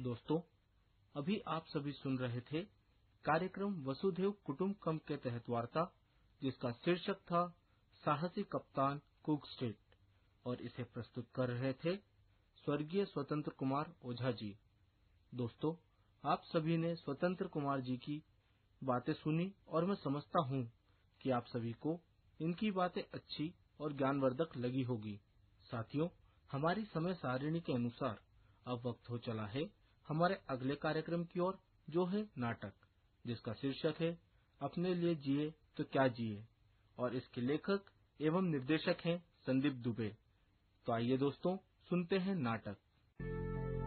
दोस्तों, अभी आप सभी सुन रहे थे कार्यक्रम वसुधैव कुटुंबकम के तहत वार्ता, जिसका शीर्षक था साहसी कप्तान कुक स्ट्रीट, और इसे प्रस्तुत कर रहे थे स्वर्गीय स्वतंत्र कुमार ओझा जी। दोस्तों, आप सभी ने स्वतंत्र कुमार जी की बातें सुनी और मैं समझता हूँ कि आप सभी को इनकी बातें अच्छी और ज्ञानवर्धक लगी होगी। साथियों, हमारी समय सारिणी के अनुसार अब वक्त हो चला है हमारे अगले कार्यक्रम की ओर, जो है नाटक, जिसका शीर्षक है अपने लिए जिए तो क्या जिए, और इसके लेखक एवं निर्देशक हैं संदीप दुबे। तो आइए दोस्तों, सुनते हैं नाटक।